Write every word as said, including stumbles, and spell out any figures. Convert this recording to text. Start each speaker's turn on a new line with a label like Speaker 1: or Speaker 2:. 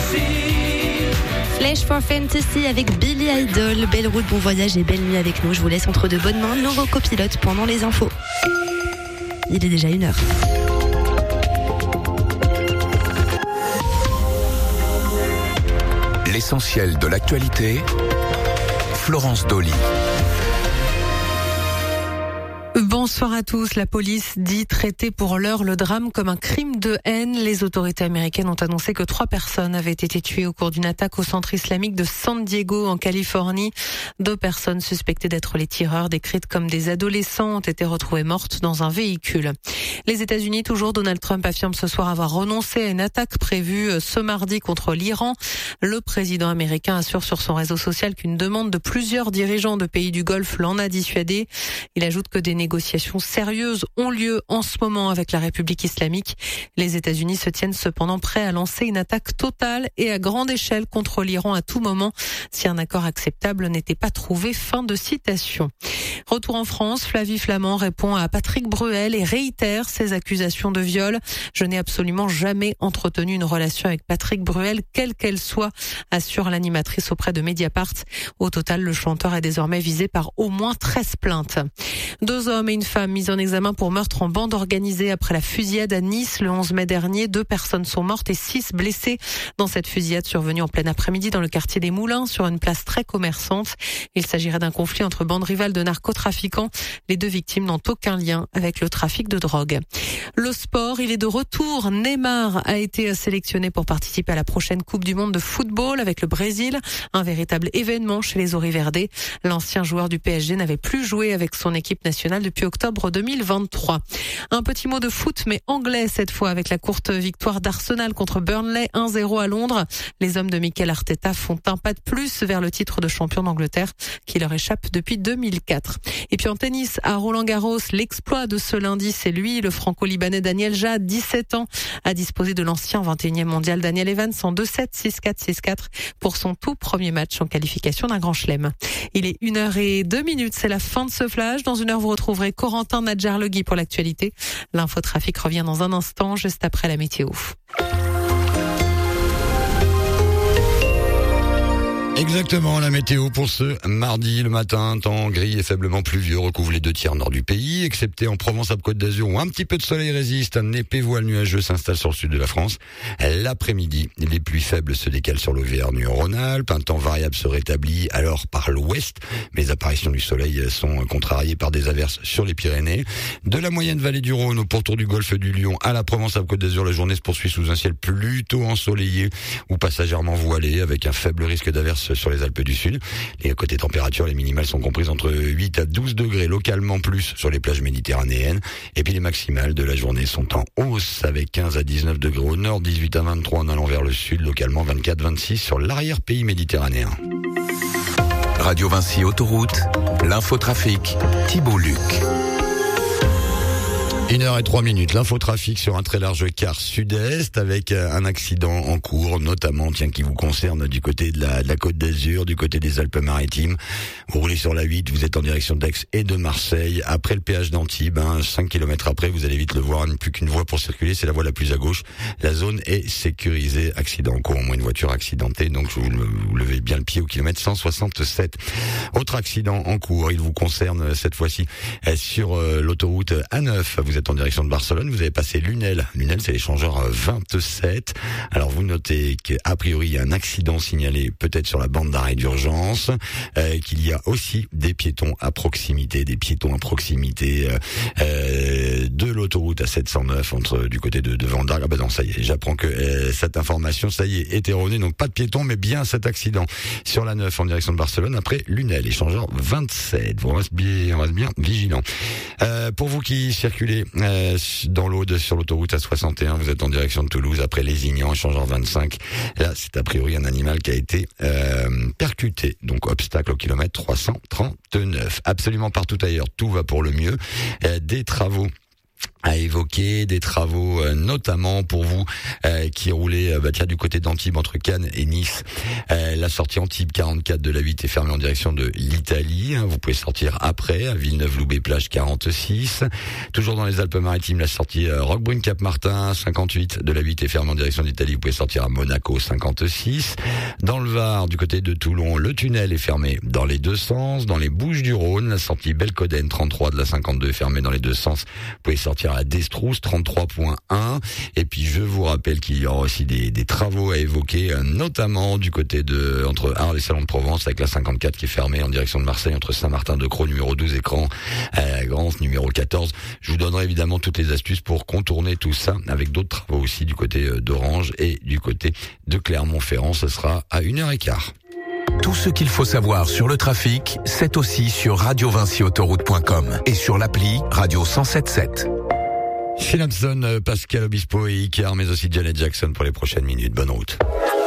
Speaker 1: Flash for Fantasy avec Billy Idol. Belle route, bon voyage et belle nuit avec nous. Je vous laisse entre de bonnes mains, nos copilotes pendant les infos. Il est déjà une heure.
Speaker 2: L'essentiel de l'actualité, Florence Dolly.
Speaker 3: Bonsoir à tous. La police dit traiter pour l'heure le drame comme un crime de haine. Les autorités américaines ont annoncé que trois personnes avaient été tuées au cours d'une attaque au centre islamique de San Diego en Californie. Deux personnes suspectées d'être les tireurs, décrites comme des adolescents, ont été retrouvées mortes dans un véhicule. Les États-Unis, toujours, Donald Trump affirme ce soir avoir renoncé à une attaque prévue ce mardi contre l'Iran. Le président américain assure sur son réseau social qu'une demande de plusieurs dirigeants de pays du Golfe l'en a dissuadé. Il ajoute que des négociations sérieuses ont lieu en ce moment avec la République islamique. Les États-Unis se tiennent cependant prêts à lancer une attaque totale et à grande échelle contre l'Iran à tout moment si un accord acceptable n'était pas trouvé. Fin de citation. Retour en France, Flavie Flament répond à Patrick Bruel et réitère ses accusations de viol. Je n'ai absolument jamais entretenu une relation avec Patrick Bruel, quelle qu'elle soit, assure l'animatrice auprès de Mediapart. Au total, le chanteur est désormais visé par au moins treize plaintes. Deux hommes et une femme mis en examen pour meurtre en bande organisée après la fusillade à Nice le onze mai dernier. Deux personnes sont mortes et six blessées dans cette fusillade survenue en plein après-midi dans le quartier des Moulins sur une place très commerçante. Il s'agirait d'un conflit entre bandes rivales de narcotrafiquants. Les deux victimes n'ont aucun lien avec le trafic de drogue. Le sport, il est de retour. Neymar a été sélectionné pour participer à la prochaine Coupe du Monde de football avec le Brésil. Un véritable événement chez les Auriverdés. L'ancien joueur du P S G n'avait plus joué avec son équipe nationale depuis octobre deux mille vingt-trois. Un petit mot de foot, mais anglais cette fois, avec la courte victoire d'Arsenal contre Burnley un zéro à Londres. Les hommes de Mikel Arteta font un pas de plus vers le titre de champion d'Angleterre qui leur échappe depuis deux mille quatre. Et puis en tennis, à Roland-Garros, l'exploit de ce lundi, c'est lui, le franco-libanais Daniel Jad, dix-sept ans, a disposé de l'ancien vingt et unième mondial Daniel Evans en deux sept, six quatre, six quatre pour son tout premier match en qualification d'un grand chelem. Il est une heure et deux minutes, c'est la fin de ce flash. Dans une heure, vous retrouverez Corentin Nadjar-Legui pour l'actualité. L'infotrafic revient dans un instant, juste après la météo.
Speaker 4: Exactement, la météo pour ce mardi le matin, temps gris et faiblement pluvieux recouvre les deux tiers nord du pays, excepté en Provence-Alpes-Côte d'Azur où un petit peu de soleil résiste, un épais voile nuageux s'installe sur le sud de la France. L'après-midi, les pluies faibles se décalent sur l'Auvergne-Rhône-Alpes, un temps variable se rétablit alors par l'ouest, mais les apparitions du soleil sont contrariées par des averses sur les Pyrénées. De la moyenne vallée du Rhône au pourtour du golfe du Lion à la Provence-Alpes-Côte d'Azur, la journée se poursuit sous un ciel plutôt ensoleillé ou passagèrement voilé avec un faible risque d'averses sur les Alpes du Sud. Les côtés température, les minimales sont comprises entre huit à douze degrés, localement plus sur les plages méditerranéennes. Et puis les maximales de la journée sont en hausse avec quinze à dix-neuf degrés au nord, dix-huit à vingt-trois en allant vers le sud, localement vingt-quatre à vingt-six sur l'arrière-pays méditerranéen.
Speaker 2: Radio Vinci Autoroute, l'infotrafic, Thibault Luc.
Speaker 4: Une heure et trois minutes. L'infotrafic sur un très large quart sud-est avec un accident en cours, notamment, tiens, qui vous concerne du côté de la, de la Côte d'Azur, du côté des Alpes-Maritimes. Vous roulez sur la huit, vous êtes en direction d'Aix et de Marseille. Après le péage d'Antibes, hein, cinq kilomètres après, vous allez vite le voir, il n'y a plus qu'une voie pour circuler, c'est la voie la plus à gauche. La zone est sécurisée. Accident en cours, au moins une voiture accidentée, donc vous, vous levez bien le pied au kilomètre cent soixante-sept. Autre accident en cours, il vous concerne cette fois-ci sur euh, l'autoroute A neuf. Vous êtes en direction de Barcelone, vous avez passé Lunel. Lunel, c'est l'échangeur vingt-sept. Alors vous notez qu'a priori il y a un accident signalé peut-être sur la bande d'arrêt d'urgence, euh, qu'il y a aussi des piétons à proximité, des piétons à proximité euh, de l'autoroute A sept cent neuf entre du côté de, de Vendargue. Ah ben non, ça y est, j'apprends que euh, cette information, ça y est, est erronée. Donc pas de piétons, mais bien cet accident sur la neuf en direction de Barcelone après Lunel, échangeur vingt-sept. On reste bien, on reste bien vigilant. Euh, pour vous qui circulez Euh, dans l'Aude sur l'autoroute A soixante et un, vous êtes en direction de Toulouse après Lézignan, échangeur vingt-cinq. Là, c'est a priori un animal qui a été euh, percuté. Donc obstacle au kilomètre trois cent trente-neuf. Absolument partout ailleurs, tout va pour le mieux. Euh, des travaux a évoqué des travaux euh, notamment pour vous euh, qui roulez euh, bah, tiens, du côté d'Antibes entre Cannes et Nice. Euh, la sortie Antibes quarante-quatre de la huit est fermée en direction de l'Italie. Hein, vous pouvez sortir après à Villeneuve-Loubet-Plage quarante-six. Toujours dans les Alpes-Maritimes, la sortie euh, Roquebrune-Cap-Martin cinquante-huit de la huit est fermée en direction de l'Italie. Vous pouvez sortir à Monaco cinquante-six. Dans le Var, du côté de Toulon, le tunnel est fermé dans les deux sens. Dans les Bouches-du-Rhône, la sortie Belcoden trente-trois de la cinquante-deux est fermée dans les deux sens. Vous pouvez sortir à Destrousse trente-trois point un. Et puis je vous rappelle qu'il y aura aussi des, des travaux à évoquer, notamment du côté de entre Arles et Salon de Provence avec la cinquante-quatre qui est fermée en direction de Marseille entre Saint-Martin-de-Croix numéro douze et Cran à Grance numéro quatorze. Je vous donnerai évidemment toutes les astuces pour contourner tout ça avec d'autres travaux aussi du côté d'Orange et du côté de Clermont-Ferrand. Ce sera à une heure quinze.
Speaker 2: Tout ce qu'il faut savoir sur le trafic, c'est aussi sur radio vinci autoroute point com et sur l'appli Radio cent sept sept.
Speaker 4: Phil Hampson, Pascal Obispo et Icar, mais aussi Janet Jackson pour les prochaines minutes. Bonne route.